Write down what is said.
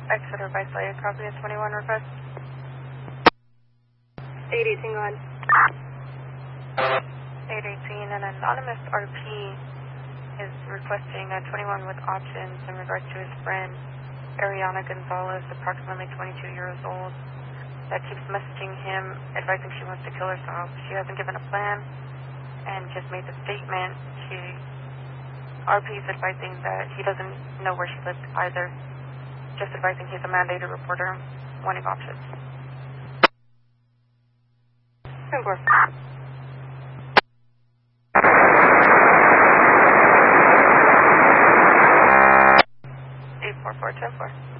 Exeter by Slade, copy a 21 request. 818, go ahead. 818, an anonymous RP is requesting a 21 with options in regards to his friend, Ariana Gonzalez, approximately 22 years old, that keeps messaging him, advising she wants to kill herself. She hasn't given a plan and just made the statement. RP is advising that he doesn't know where she lives either. Just advising he's a mandated reporter, wanting options. 10-4. 844, 10-4.